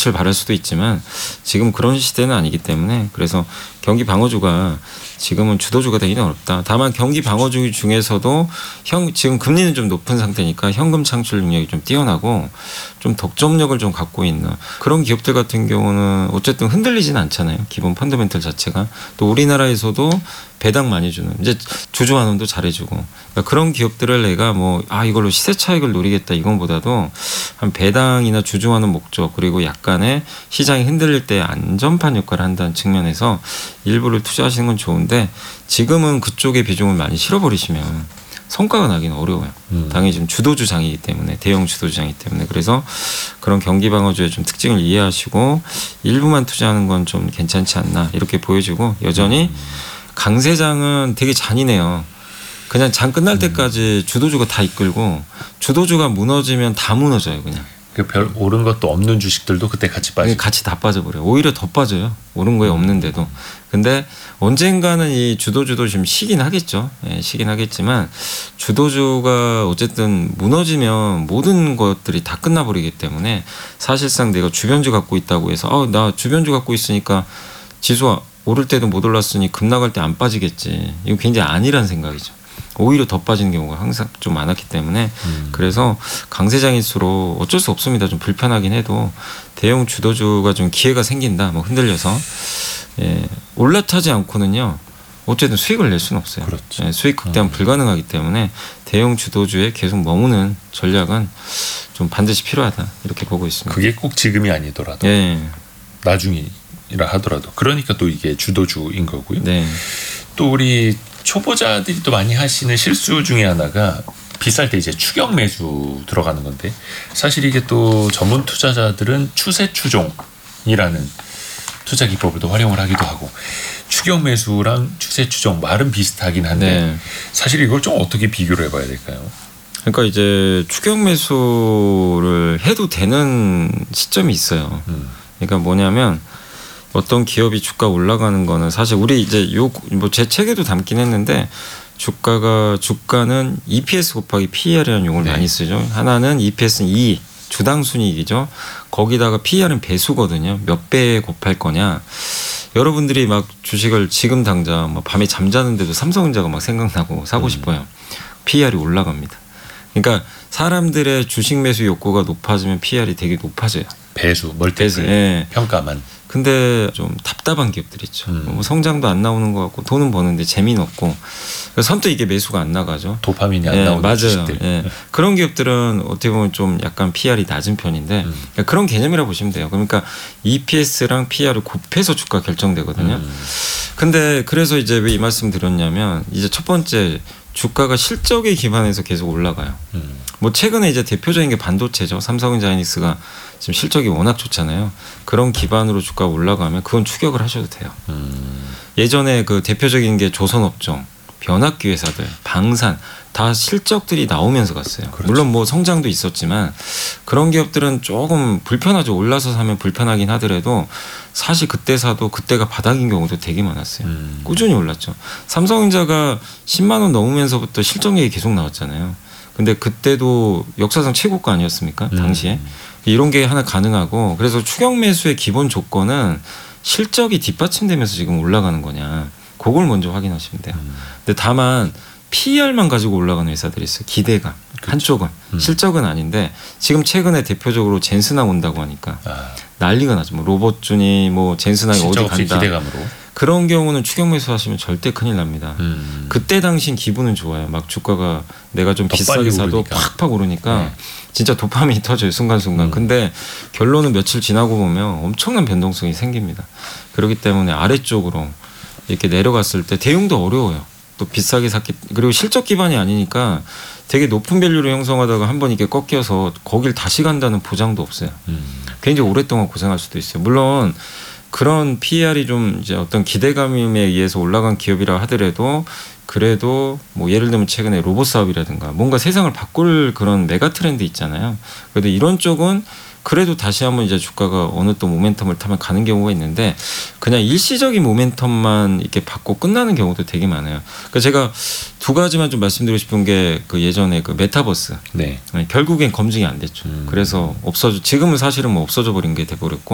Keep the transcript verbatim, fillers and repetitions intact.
빛을 발할 수도 있지만 지금 그런 시대는 아니기 때문에 그래서 경기 방어주가 지금은 주도주가 되기는 어렵다. 다만 경기 방어주 중에서도 현 지금 금리는 좀 높은 상태니까 현금 창출 능력이 좀 뛰어나고 좀 독점력을 좀 갖고 있는 그런 기업들 같은 경우는 어쨌든 흔들리진 않잖아요. 기본 펀더멘털 자체가. 또 우리나라에서도 배당 많이 주는 이제 주주 환원도 잘해주고 그러니까 그런 기업들을 내가 뭐 아 이걸로 시세 차익을 노리겠다 이건보다도 한 배당이나 주주 환원 목적 그리고 약간의 시장이 흔들릴 때 안전판 역할을 한다는 측면에서 일부를 투자하시는 건 좋은데 지금은 그쪽에 비중을 많이 실어버리시면 성과가 나기는 어려워요. 음. 당연히 지금 주도주장이기 때문에 대형 주도주장이기 때문에 그래서 그런 경기 방어주의 좀 특징을 이해하시고 일부만 투자하는 건 좀 괜찮지 않나 이렇게 보여지고 여전히 음. 강세장은 되게 잔인해요. 그냥 장 끝날 때까지 음. 주도주가 다 이끌고 주도주가 무너지면 다 무너져요 그냥. 그 별 오른 것도 없는 주식들도 그때 같이 빠지고 같이 다 빠져버려요. 오히려 더 빠져요. 오른 거에 없는데도. 근데 언젠가는 이 주도주도 좀 쉬긴 하겠죠. 예, 쉬긴 하겠지만 주도주가 어쨌든 무너지면 모든 것들이 다 끝나버리기 때문에 사실상 내가 주변주 갖고 있다고 해서 아, 나 주변주 갖고 있으니까 지수가 오를 때도 못 올랐으니 급 나갈 때 안 빠지겠지. 이거 굉장히 아니란 생각이죠. 오히려 더 빠지는 경우가 항상 좀 많았기 때문에 음. 그래서 강세장일수록 어쩔 수 없습니다. 좀 불편하긴 해도 대형 주도주가 좀 기회가 생긴다. 뭐 흔들려서 예, 올라타지 않고는요. 어쨌든 수익을 낼 수는 없어요. 그렇죠. 예, 수익 극대화는 음. 불가능하기 때문에 대형 주도주에 계속 머무는 전략은 좀 반드시 필요하다. 이렇게 보고 있습니다. 그게 꼭 지금이 아니더라도 예. 나중이라 하더라도 그러니까 또 이게 주도주인 거고요. 네. 또 우리 초보자들이 또 많이 하시는 실수 중에 하나가 비쌀 때 이제 추격 매수 들어가는 건데 사실 이게 또 전문 투자자들은 추세 추종이라는 투자 기법을 또 활용을 하기도 하고 추격 매수랑 추세 추종 말은 비슷하긴 한데 네. 사실 이걸 좀 어떻게 비교를 해봐야 될까요? 그러니까 이제 추격 매수를 해도 되는 시점이 있어요. 음. 그러니까 뭐냐면 어떤 기업이 주가 올라가는 거는 사실 우리 이제 요 뭐 제 책에도 담긴 했는데 주가가 주가는 이피에스 곱하기 피이알이라는 용어를 네. 많이 쓰죠. 하나는 이피에스는 이 주당 순이익이죠. 거기다가 피이알은 배수거든요. 몇 배에 곱할 거냐. 여러분들이 막 주식을 지금 당장 뭐 밤에 잠자는데도 삼성전자가 막 생각나고 사고 음. 싶어요. 피이알이 올라갑니다. 그러니까 사람들의 주식 매수 욕구가 높아지면 피이알이 되게 높아져요. 배수, 멀티플, 예. 평가만. 근데 좀 답답한 기업들 있죠. 음. 뭐 성장도 안 나오는 것 같고 돈은 버는데 재미는 없고 선뜻 이게 매수가 안 나가죠. 도파민이 안 예, 나오는 맞아요. 주식들. 예. 그런 기업들은 어떻게 보면 좀 약간 피이알이 낮은 편인데 음. 그러니까 그런 개념이라 보시면 돼요. 그러니까 이피에스랑 피이알을 곱해서 주가 결정되거든요. 음. 근데 그래서 이제 왜 이 말씀 드렸냐면 이제 첫 번째 주가가 실적에 기반해서 계속 올라가요. 음. 뭐 최근에 이제 대표적인 게 반도체죠. 삼성전자이닉스가 지금 실적이 워낙 좋잖아요. 그런 기반으로 주가가 올라가면 그건 추격을 하셔도 돼요. 음. 예전에 그 대표적인 게 조선업종, 변압기 회사들, 방산 다 실적들이 나오면서 갔어요. 그렇죠. 물론 뭐 성장도 있었지만 그런 기업들은 조금 불편하죠. 올라서 사면 불편하긴 하더라도 사실 그때 사도 그때가 바닥인 경우도 되게 많았어요. 음. 꾸준히 올랐죠. 삼성전자가 십만 원 넘으면서부터 실적 얘기 계속 나왔잖아요. 근데 그때도 역사상 최고가 아니었습니까? 당시에. 음. 이런 게 하나 가능하고 그래서 추격 매수의 기본 조건은 실적이 뒷받침되면서 지금 올라가는 거냐. 그걸 먼저 확인하시면 돼요. 음. 근데 다만 피이알만 가지고 올라가는 회사들이 있어요. 기대감. 그렇죠. 한쪽은. 음. 실적은 아닌데 지금 최근에 대표적으로 젠스나 온다고 하니까 아. 난리가 나죠. 뭐 로봇준이 뭐 젠스나가 어디 간다. 기대감으로. 그런 경우는 추격 매수 하시면 절대 큰일 납니다. 음. 그때 당신 기분은 좋아요. 막 주가가 내가 좀 비싸게 사도 오르니까. 팍팍 오르니까 네. 진짜 도파민이 터져요. 순간순간. 음. 근데 결론은 며칠 지나고 보면 엄청난 변동성이 생깁니다. 그렇기 때문에 아래쪽으로 이렇게 내려갔을 때 대응도 어려워요. 또 비싸게 샀기 그리고 실적 기반이 아니니까 되게 높은 밸류를 형성하다가 한번 이렇게 꺾여서 거길 다시 간다는 보장도 없어요. 음. 굉장히 오랫동안 고생할 수도 있어요. 물론 그런 피이알이 좀 이제 어떤 기대감에 의해서 올라간 기업이라 하더라도 그래도 뭐 예를 들면 최근에 로봇 사업이라든가 뭔가 세상을 바꿀 그런 메가 트렌드 있잖아요. 그래도 이런 쪽은 그래도 다시 한번 이제 주가가 어느 또 모멘텀을 타면 가는 경우가 있는데 그냥 일시적인 모멘텀만 이렇게 받고 끝나는 경우도 되게 많아요. 그러니까 제가 두 가지만 좀 말씀드리고 싶은 게 그 예전에 그 메타버스. 네. 결국엔 검증이 안 됐죠. 음. 그래서 없어져 지금은 사실은 뭐 없어져 버린 게 돼버렸고